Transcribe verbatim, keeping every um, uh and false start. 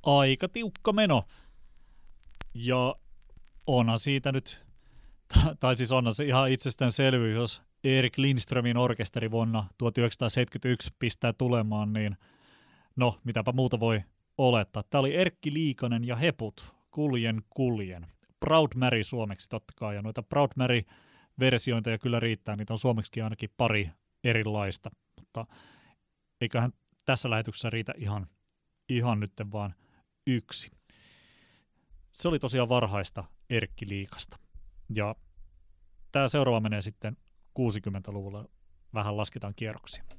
aika tiukka meno. Ja onhan siitä nyt, tai siis onhan se ihan itsestäänselvyys, jos Erik Lindströmin orkesteri vuonna tuhatyhdeksänsataaseitsemänkymmentäyksi pistää tulemaan, niin no, mitäpä muuta voi olettaa. Tämä oli Erkki Liikanen ja Heput, Kuljen kuljen. Proud Mary suomeksi totta kai, ja noita Proud Mary-versiointeja kyllä riittää, niitä on suomeksi ainakin pari erilaista, mutta eiköhän tässä lähetyksessä riitä ihan, ihan nyt vaan yksi. Se oli tosiaan varhaista Erkki Liikasta. Ja tämä seuraava menee sitten kuusikymmentäluvulla, vähän lasketaan kierroksia.